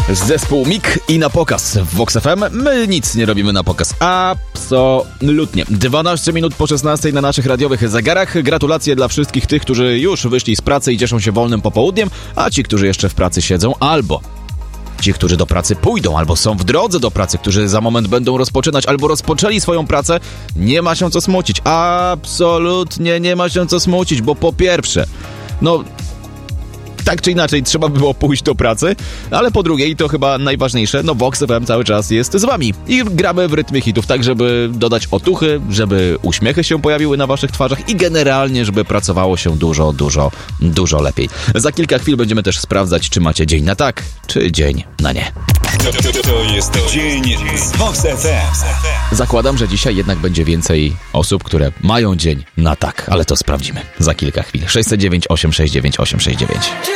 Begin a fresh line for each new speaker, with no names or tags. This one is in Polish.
Zespół Mik i na pokaz w Vox FM. My nic nie robimy na pokaz. Absolutnie. 12 minut po 16 na naszych radiowych zegarach. Gratulacje dla wszystkich tych, którzy już wyszli z pracy i cieszą się wolnym popołudniem, a ci, którzy jeszcze w pracy siedzą, albo ci, którzy do pracy pójdą, albo są w drodze do pracy, którzy za moment będą rozpoczynać, albo rozpoczęli swoją pracę, nie ma się co smucić. Absolutnie nie ma się co smucić, bo po pierwsze, tak czy inaczej trzeba by było pójść do pracy, ale po drugie, i to chyba najważniejsze, Vox FM cały czas jest z wami i gramy w rytmy hitów, tak żeby dodać otuchy, żeby uśmiechy się pojawiły na waszych twarzach i generalnie, żeby pracowało się dużo lepiej. Za kilka chwil będziemy też sprawdzać, czy macie dzień na tak, czy dzień na nie.
To jest dzień z Vox FM.
Zakładam, że dzisiaj jednak będzie więcej osób, które mają dzień na tak, ale to sprawdzimy za kilka chwil. 609 869 869.